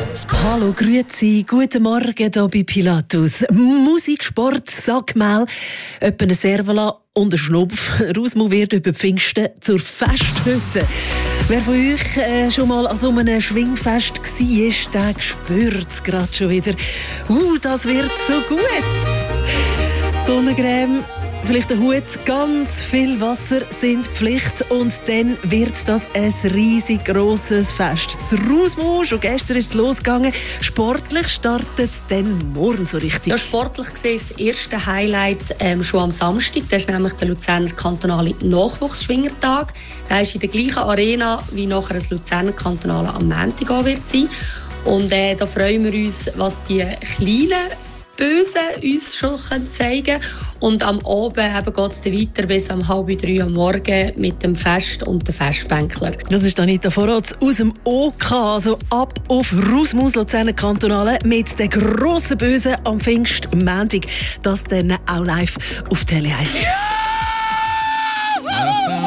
Hallo, grüezi, guten Morgen hier bei Pilatus. Musik, Sport, Sackmehl, etwa eine Servola und ein Schnupf. Rausmu wird über Pfingsten zur Festhütte. Wer von euch schon mal an so einem Schwingfest war, der spürt es gerade schon wieder. Das wird so gut. Sonnencreme, vielleicht ein Hut, ganz viel Wasser sind Pflicht und dann wird das ein riesig grosses Fest. Das Rausmu, schon gestern ist es losgegangen. Sportlich startet es dann morgen so richtig. Ja, sportlich gesehen ist das erste Highlight schon am Samstag. Das ist nämlich der Luzerner kantonale Nachwuchsschwingertag. Der ist in der gleichen Arena wie nachher das Luzerner kantonale am Montag wird sein. Und da freuen wir uns, was die kleinen Bösen uns schon zeigen können. Und am Abend geht es weiter bis um 2:30 am Morgen mit dem Fest und den Festbänkler. Das ist Anita Vorratz aus dem OK. Also ab auf Rausmus Luzerner Kantonale mit den grossen Bösen am Pfingstmontag. Das dann auch live auf Tele 1.